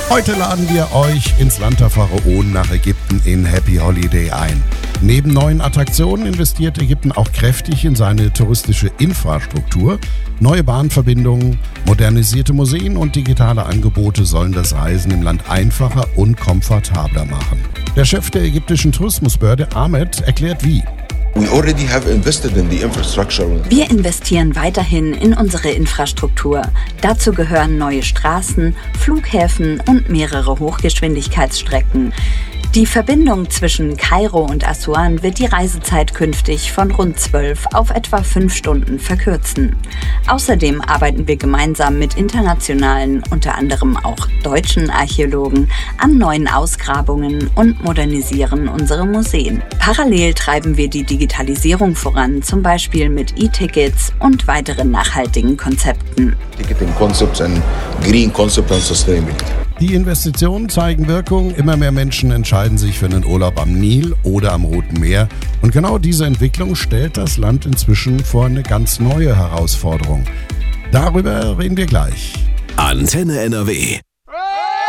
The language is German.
Heute laden wir euch ins Land der Pharaonen nach Ägypten in Happy Holiday ein. Neben neuen Attraktionen investiert Ägypten auch kräftig in seine touristische Infrastruktur. Neue Bahnverbindungen, modernisierte Museen und digitale Angebote sollen das Reisen im Land einfacher und komfortabler machen. Der Chef der ägyptischen Tourismusbehörde Ahmed erklärt wie. Wir investieren weiterhin in unsere Infrastruktur. Dazu gehören neue Straßen, Flughäfen und mehrere Hochgeschwindigkeitsstrecken. Die Verbindung zwischen Kairo und Assuan wird die Reisezeit künftig von rund 12 auf etwa 5 Stunden verkürzen. Außerdem arbeiten wir gemeinsam mit internationalen, unter anderem auch deutschen Archäologen, an neuen Ausgrabungen und modernisieren unsere Museen. Parallel treiben wir die Digitalisierung voran, zum Beispiel mit E-Tickets und weiteren nachhaltigen Konzepten. Ticketing concepts and green concept and sustainability. Die Investitionen zeigen Wirkung. Immer mehr Menschen entscheiden sich für einen Urlaub am Nil oder am Roten Meer. Und genau diese Entwicklung stellt das Land inzwischen vor eine ganz neue Herausforderung. Darüber reden wir gleich. Antenne NRW.